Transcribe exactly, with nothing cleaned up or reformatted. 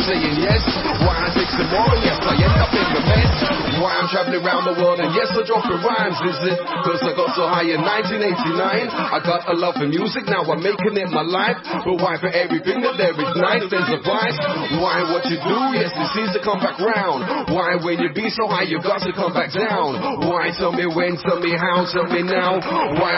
saying yes. Why I take some more, and yes, I end up in the mess. Why I'm traveling around the world, and yes, I dropping rhymes. Is it cause I got so high in nineteen eighty-nine? I got a love for music, now I'm making it my life. But why for everything that there is nice, there's a price? Why what you do, yes, it seems to come back round. Why when you be so high, you got to come back down? Why tell me when, tell me how, tell me now? Why